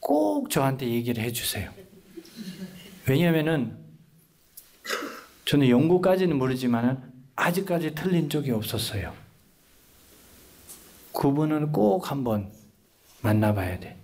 꼭 저한테 얘기를 해주세요. 왜냐하면은 저는 연구까지는 모르지만 아직까지 틀린 적이 없었어요. 그분은 꼭 한번 만나봐야 돼.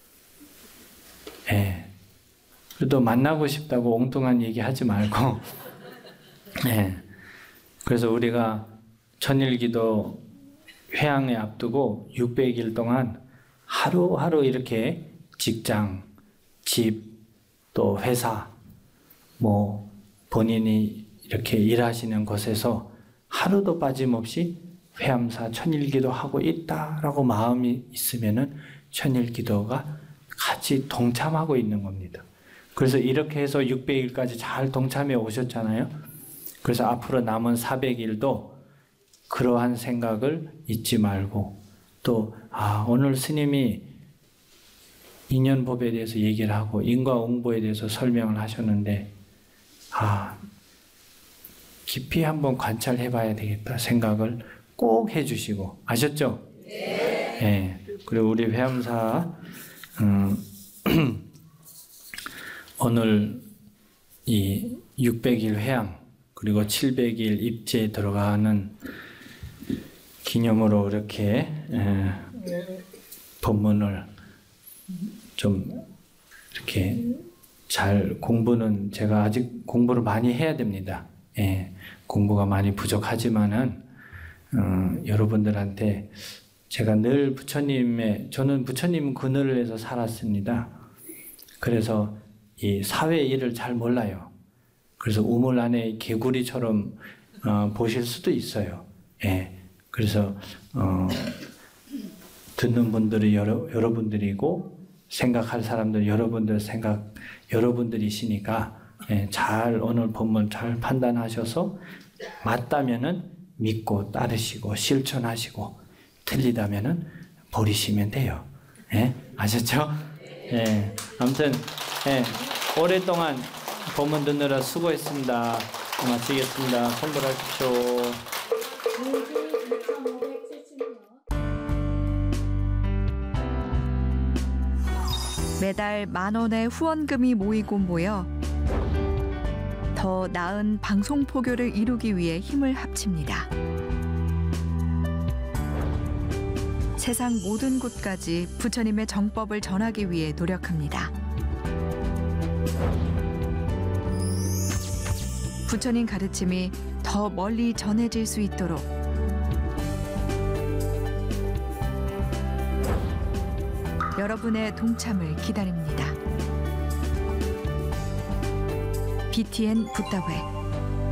예. 그래도 만나고 싶다고 엉뚱한 얘기 하지 말고. 예. 그래서 우리가 천일기도 회향에 앞두고 600일 동안 하루하루 이렇게 직장, 집, 또 회사, 뭐 본인이 이렇게 일하시는 곳에서 하루도 빠짐없이 회암사 천일기도 하고 있다라고 마음이 있으면은 천일기도가 같이 동참하고 있는 겁니다. 그래서 이렇게 해서 600일까지 잘 동참해 오셨잖아요. 그래서 앞으로 남은 400일도 그러한 생각을 잊지 말고 또 오늘 스님이 인연법에 대해서 얘기를 하고 인과응보에 대해서 설명을 하셨는데 깊이 한번 관찰해 봐야 되겠다 생각을 꼭 해주시고 아셨죠? 네. 네. 그리고 우리 회암사 오늘 이 600일 회향 그리고 700일 입제에 들어가는 기념으로 이렇게 법문을 좀 이렇게 잘 공부는 제가 아직 공부를 많이 해야 됩니다. 예, 공부가 많이 부족하지만은 여러분들한테 제가 늘 저는 부처님 그늘에서 살았습니다. 그래서 이 사회 일을 잘 몰라요. 그래서 우물 안에 개구리처럼 보실 수도 있어요. 예, 그래서 듣는 분들이 여러분들이고 생각할 사람들 여러분들이시니까 잘 오늘 법문 잘 판단하셔서 맞다면은 믿고 따르시고 실천하시고 틀리다면은 버리시면 돼요. 예? 아셨죠? 예. 아무튼 오랫동안 법문 듣느라 수고했습니다. 마치겠습니다. 성불하십시오. 매달 10,000원의 후원금이 모이고 모여 더 나은 방송 포교를 이루기 위해 힘을 합칩니다. 세상 모든 곳까지 부처님의 정법을 전하기 위해 노력합니다. 부처님 가르침이 더 멀리 전해질 수 있도록 여러분의 동참을 기다립니다. BTN 붓다회